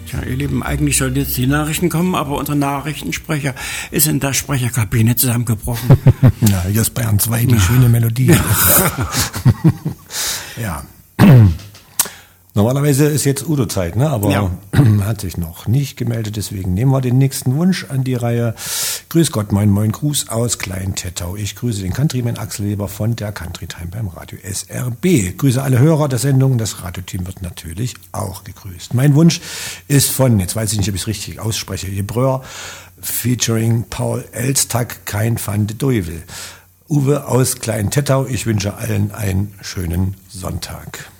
Ja, ihr Lieben, eigentlich sollten jetzt die Nachrichten kommen, aber unser Nachrichtensprecher ist in der Sprecherkabine zusammengebrochen. Ja, hier ist Bayern 2, die schöne Melodie. Ja. Normalerweise ist jetzt Udo-Zeit, ne? Aber hat sich noch nicht gemeldet, deswegen nehmen wir den nächsten Wunsch an die Reihe. Grüß Gott, moin, Gruß aus Klein-Tettau. Ich grüße den Countryman Axel Weber von der Country Time beim Radio SRB. Grüße alle Hörer der Sendung, das Radioteam wird natürlich auch gegrüßt. Mein Wunsch ist von, jetzt weiß ich nicht, ob ich es richtig ausspreche, Jebreur featuring Paul Elstag, kein Van de Duivel. Uwe aus Klein-Tettau, ich wünsche allen einen schönen Sonntag.